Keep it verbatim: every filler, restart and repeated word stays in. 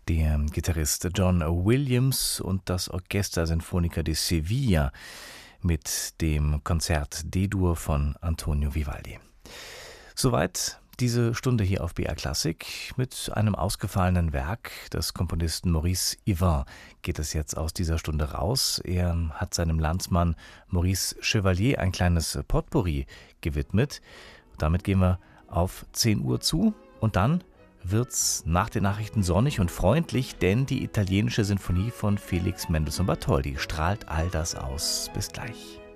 Der Gitarrist John Williams und das Orchester Sinfónica di Sevilla mit dem Konzert D-Dur von Antonio Vivaldi. Soweit diese Stunde hier auf B R Klassik. Mit einem ausgefallenen Werk des Komponisten Maurice Yvain geht es jetzt aus dieser Stunde raus. Er hat seinem Landsmann Maurice Chevalier ein kleines Potpourri gewidmet. Damit gehen wir auf zehn Uhr zu und dann wird's nach den Nachrichten sonnig und freundlich, denn die italienische Sinfonie von Felix Mendelssohn Bartholdy strahlt all das aus. Bis gleich.